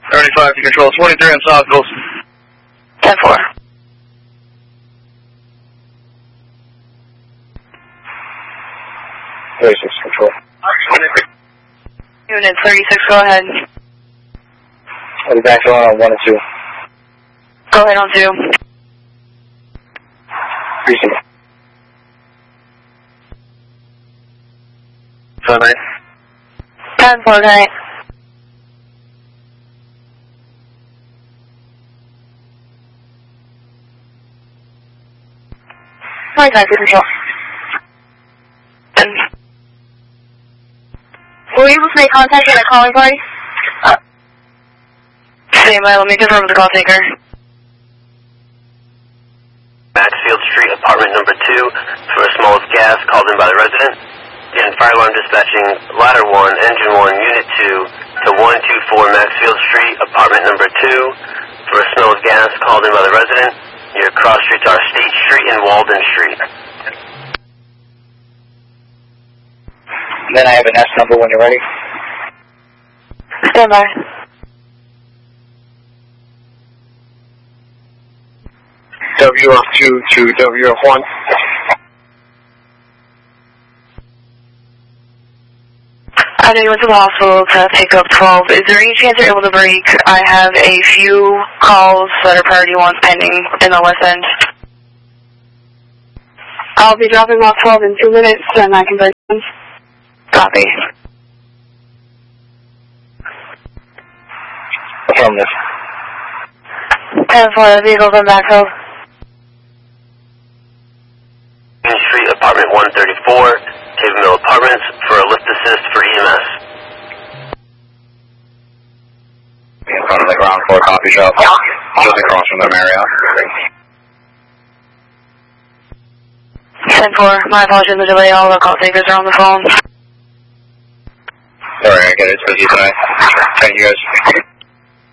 35 to control 23 on South Coast. 10-4. Control. Unit 36, go ahead. I'll be back on 1 and 2. Go ahead on 2. Reasonable. 7-8. 10-4, night. Hi, guys, control. Were you able to make contact at a calling party? Standby, let me confirm with the call taker. Maxfield Street, apartment number 2, for a smell of gas called in by the resident. And fire alarm dispatching ladder 1, engine 1, unit 2 to 124 Maxfield Street, apartment number 2, for a smell of gas called in by the resident. Your cross streets are State Street and Walden Street. Then I have an S number when you're ready. Standby. WF2 to WF1. I know you went to the hospital to pick up 12. Is there any chance you're able to break? I have a few calls that are priority ones pending in the West End. I'll be dropping off 12 in 2 minutes, and I can break them. Copy. Affirmative. 10-4, vehicles on backhoe. Main Street, apartment 134, Table Mill Apartments, for a lift assist for EMS. In front of the ground floor coffee shop, just across from the Marriott. 10-4, my apologies for the delay. All the call takers are on the phone. Sorry, I get it. It's busy tonight. Thank you guys.